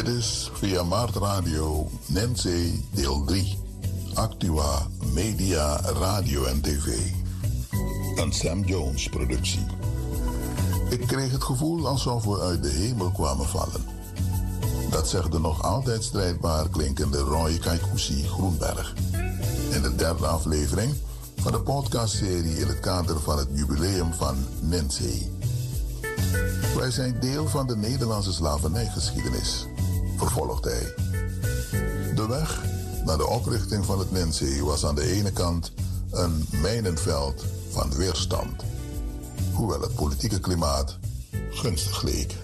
Dit is via Maart Radio Nenzee deel 3. Actua Media Radio en TV. Een Sam Jones productie. Ik kreeg het gevoel alsof we uit de hemel kwamen vallen. Dat zegt de nog altijd strijdbaar klinkende Roy Kaikousi Groenberg. In de derde aflevering van de podcastserie in het kader van het jubileum van Nenzee. Wij zijn deel van de Nederlandse slavernijgeschiedenis, vervolgt hij. De weg naar de oprichting van het Nenzee was aan de ene kant een mijnenveld van weerstand, hoewel het politieke klimaat gunstig leek.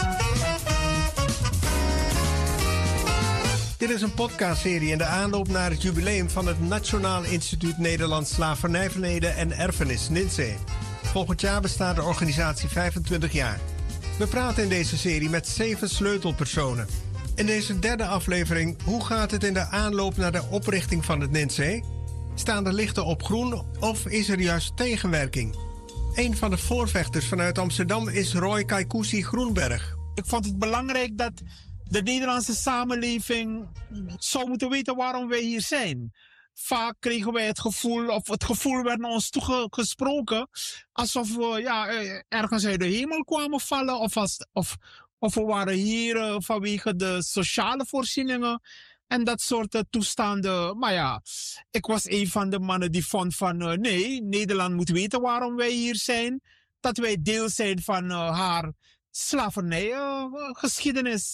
Dit is een podcastserie in de aanloop naar het jubileum van het Nationaal Instituut Nederlands Slavernijverleden en Erfenis, Nenzee. Volgend jaar bestaat de organisatie 25 jaar. We praten in deze serie met 7 sleutelpersonen. In deze derde aflevering, hoe gaat het in de aanloop naar de oprichting van het Nenzee? Staan de lichten op groen of is er juist tegenwerking? Een van de voorvechters vanuit Amsterdam is Roy Kaikousi Groenberg. Ik vond het belangrijk dat de Nederlandse samenleving zou moeten weten waarom wij hier zijn. Vaak kregen wij het gevoel werd naar ons toegesproken alsof we ergens uit de hemel kwamen vallen of we waren hier vanwege de sociale voorzieningen en dat soort toestanden. Maar ja, ik was een van de mannen die vond van nee, Nederland moet weten waarom wij hier zijn. Dat wij deel zijn van haar slavernijgeschiedenis.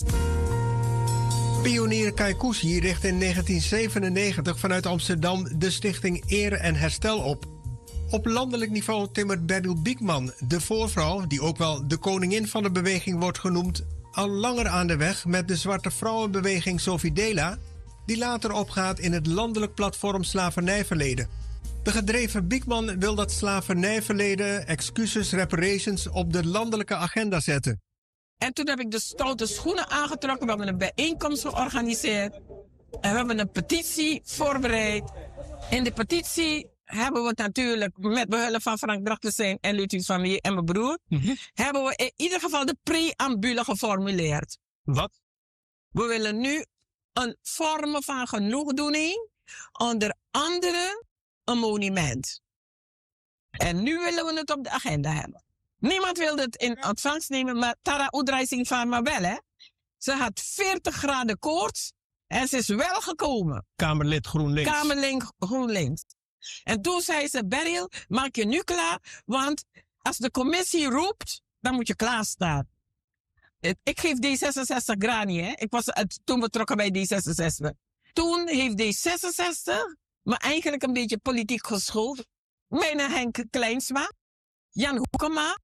Pionier Kaikousi richt in 1997 vanuit Amsterdam de stichting Eer en Herstel op. Op landelijk niveau timmert Beryl Biekman, de voorvrouw, die ook wel de koningin van de beweging wordt genoemd, al langer aan de weg met de zwarte vrouwenbeweging Sofidela, die later opgaat in het landelijk platform Slavernijverleden. De gedreven Biekman wil dat slavernijverleden, excuses, reparations op de landelijke agenda zetten. En toen heb ik de stoute schoenen aangetrokken. We hebben een bijeenkomst georganiseerd. En we hebben een petitie voorbereid. In de petitie hebben we het natuurlijk met behulp van Frank Drachtensijn en Ludwig van Meer en mijn broer. Hebben we in ieder geval de preambule geformuleerd. Wat? We willen nu een vorm van genoegdoening. Onder andere een monument. En nu willen we het op de agenda hebben. Niemand wilde het in ontvangst nemen, maar Tara Oedraising van me wel, hè. Ze had 40 graden koorts en ze is wel gekomen. Kamerlid GroenLinks. Kamerlid GroenLinks. En toen zei ze, Beryl, maak je nu klaar, want als de commissie roept, dan moet je klaarstaan. Ik geef D66 granie, hè. Ik was toen betrokken bij D66. Toen heeft D66 me eigenlijk een beetje politiek geschoold. Bijna Henk Kleinsma, Jan Hoekema,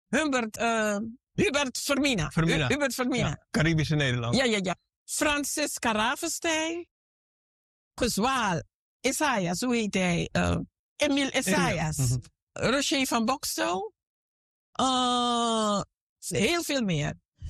Hubert Vermina. Hubert Vermina. Ja, Caribische Nederland. Ja. Francisca Ravenstein. Gezwaal. Isaias, hoe heet hij? Emile Isaias. Roger van Bokstel. Heel veel meer.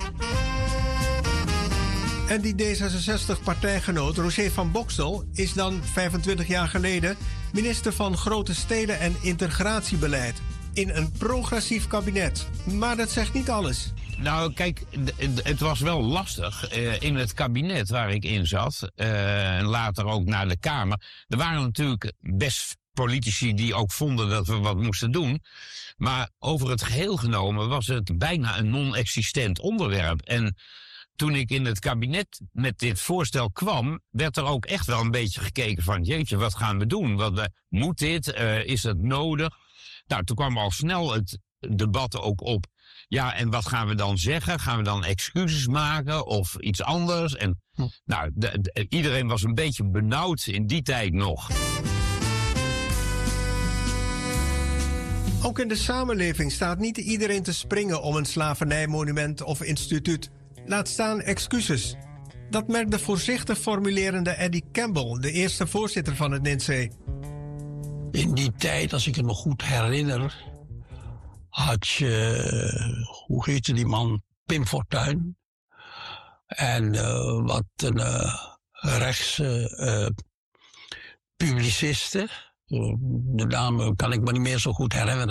En die D66-partijgenoot Roger van Bokstel is dan 25 jaar geleden minister van Grote Steden en Integratiebeleid in een progressief kabinet. Maar dat zegt niet alles. Nou, kijk, het was wel lastig in het kabinet waar ik in zat. En later ook naar de Kamer. Er waren natuurlijk best politici die ook vonden dat we wat moesten doen. Maar over het geheel genomen was het bijna een non-existent onderwerp. En toen ik in het kabinet met dit voorstel kwam, werd er ook echt wel een beetje gekeken van, jeetje, wat gaan we doen? Moet dit? Is het nodig? Nou, toen kwam al snel het debat ook op. Ja, en wat gaan we dan zeggen? Gaan we dan excuses maken of iets anders? En nou, iedereen was een beetje benauwd in die tijd nog. Ook in de samenleving staat niet iedereen te springen om een slavernijmonument of instituut. Laat staan excuses. Dat merkt de voorzichtig formulerende Eddie Campbell, de eerste voorzitter van het Nenzee. In die tijd, als ik het me goed herinner, had je, hoe heette die man, Pim Fortuyn. En wat een rechtse publiciste. De naam kan ik me niet meer zo goed herinneren.